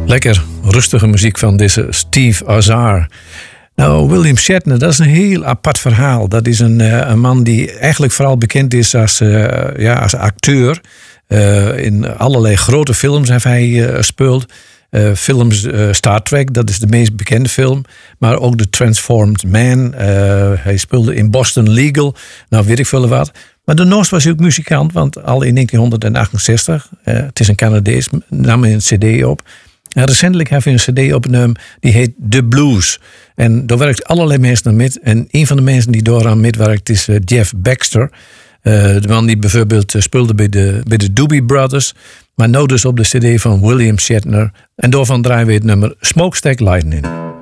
Lekker rustige muziek van deze Steve Azar. Nou, William Shatner, dat is een heel apart verhaal. Dat is een man die eigenlijk vooral bekend is als acteur. In allerlei grote films heeft hij gespeeld. Films Star Trek, dat is de meest bekende film. Maar ook The Transformed Man. Hij speelde in Boston Legal. Nou, weet ik veel wat. Maar daarnaast was hij ook muzikant. Want al in 1968, het is een Canadees, nam hij een cd op. En recentelijk heeft hij een cd opgenomen die heet The Blues. En daar werkt allerlei mensen aan mee. En een van de mensen die daaraan meewerkt is Jeff Baxter. De man die bijvoorbeeld speelde bij de Doobie Brothers. Maar nou dus op de cd van William Shatner. En daarvan draaien we het nummer Smokestack Lightning.